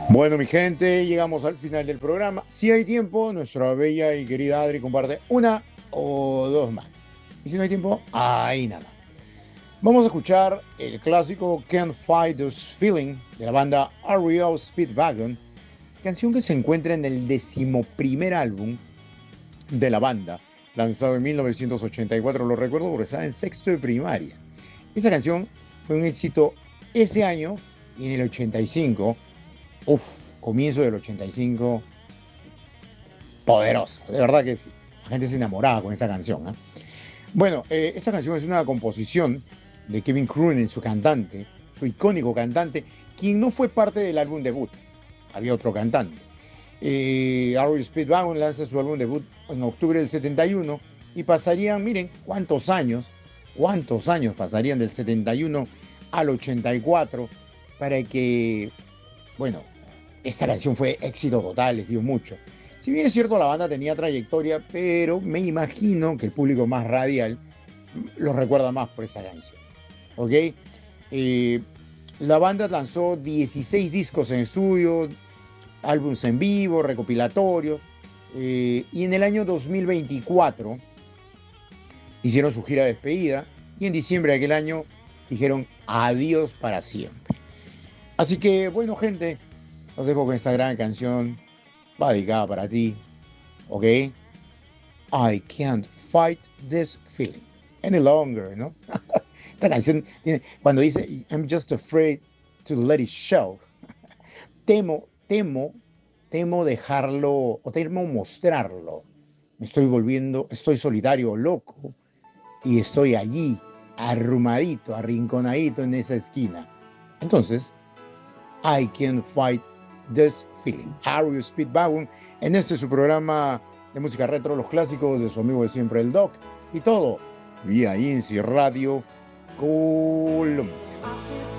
Bueno, mi gente, llegamos al final del programa. Si hay tiempo, nuestra bella y querida Adri comparte una o dos más. Y si no hay tiempo, ahí nada más. Vamos a escuchar el clásico Can't Fight This Feeling de la banda REO Speedwagon, canción que se encuentra en el 11º álbum de la banda, lanzado en 1984. Lo recuerdo porque estaba en sexto de primaria. Esa canción fue un éxito ese año y en el 85. Comienzo del 85, poderoso, de verdad que sí. La gente se enamoraba con esa canción. Bueno, esta canción es una composición de Kevin Cronin, su cantante, su icónico cantante, quien no fue parte del álbum debut. Había otro cantante. REO Speedwagon lanza su álbum debut en octubre del 71 y pasarían, miren, cuántos años pasarían del 71 al 84 para que, bueno, esta canción fue éxito total, les dio mucho. Si bien es cierto, la banda tenía trayectoria, pero me imagino que el público más radial los recuerda más por esa canción. ¿Ok? La banda lanzó 16 discos en estudio, álbumes en vivo, recopilatorios, y en el año 2024 hicieron su gira de despedida y en diciembre de aquel año dijeron adiós para siempre. Así que, bueno, gente, los dejo con esta gran canción, va dedicada para ti, ¿ok? I can't fight this feeling any longer, ¿no? Esta canción tiene, cuando dice I'm just afraid to let it show, temo dejarlo o temo mostrarlo. Me estoy volviendo, estoy solitario, loco, y estoy allí, arrumadito, arrinconadito en esa esquina. Entonces, I can't fight this feeling. REO Speedwagon, en este su programa de música retro, los clásicos de su amigo de siempre, el Doc, y todo vía INSI Radio Colombia.